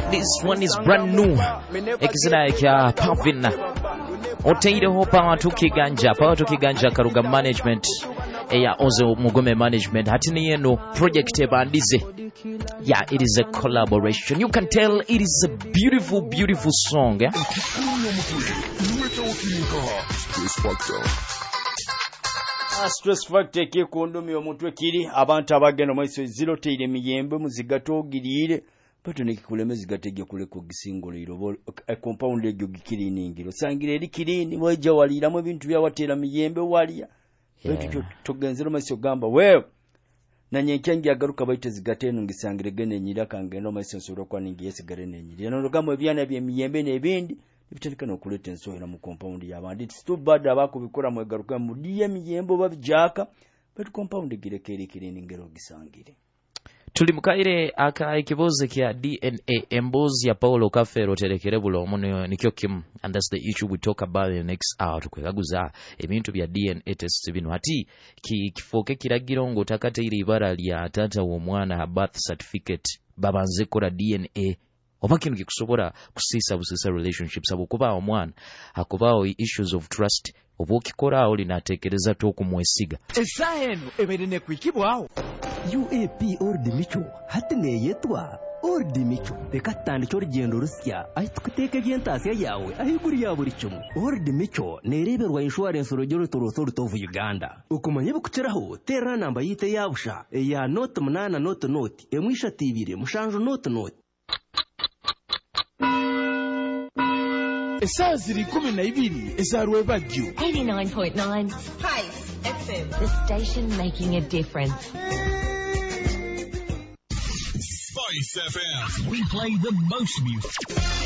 This one is brand new. It's like pumping. Otaireho power to kiganja Karuga management. Eya Ozo Mugume management. Hatini eno project ebandize. Yeah, it is a collaboration. You can tell it is a beautiful, beautiful song. Yeah? Stress factor kikundumi omutwe kiri abantu abagenda maiso zero teire miyembe muzigato ogirire pato nekikulemezi gatege kule ku gisingoliro compound egyo gikiriningi sangire eri kirini waje waliramu ebintu bya watera miyembe waliya ekicho togenzero maiso gamba wewe na nyenkengi agaruka baite zigateno ngisangire gene nyira kangendo maiso soro kwa ningi yesigare nenyiri no gamo ebyana bye miyembe nebindi bitalikana okuleta ensohera mu compound y'abandi. It's too bad abakubikora mu egaruka mu miyembo babijaka but compound girekere kireni ngero gisangire. Tuli mukaire aka ekiboze kya DNA embozi ya Paulo Kafero terekere bulo omuno nikyo kim, and that's the issue we talk about in the next hour. Tukwegaguza ebintu bya DNA test bino ati kifoke kiragira ngo takate iri ibara lya tata wo mwana birth certificate babanze kora DNA oba kintu kikusobora kusisa busisa relationships abo kuba omwana akubao issues of trust obokikora oli natekereza to kumwesiga esaheno eberene kwikibwaho UAP Ordi Micho hatine yetwa Ordi Micho bekatandika urugendo rusya ahitwiteke byentasiya yawe ahiguri ya buri cyumu. Ordi Micho nereberwa insurance urugero toroso rutovu Uganda ukumanye bukukiraho tera namba yite yabusha ya note munana note emwisha tibire mushanjo note esaziri 12 ezaruwe badyo 89.9 Spice FM, the station making a difference. Spice FM, we play the most music.